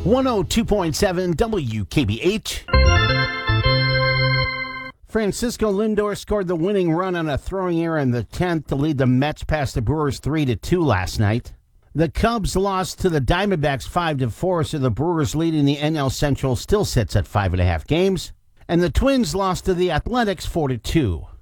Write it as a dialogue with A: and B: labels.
A: 102.7 WKBH. Francisco Lindor scored the winning run on a throwing error in the 10th to lead the Mets past the Brewers 3-2 last night. The Cubs lost to the Diamondbacks 5-4, so the Brewers leading the NL Central still sits at 5.5 games. And the Twins lost to the Athletics 4-2.